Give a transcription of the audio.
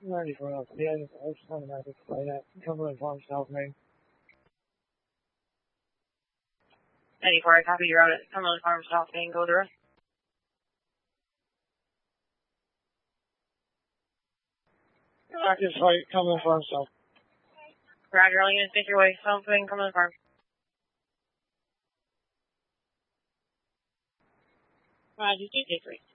94 else. Yeah, I was trying to explain that. Cumberland Farms, South Main. 94, I copy your route at Cumberland Farms, South Main. Go the rest. Active flight, Cumberland Farms, South. Roger, all units, make your way. South Main, Cumberland Farms. Roger, 223.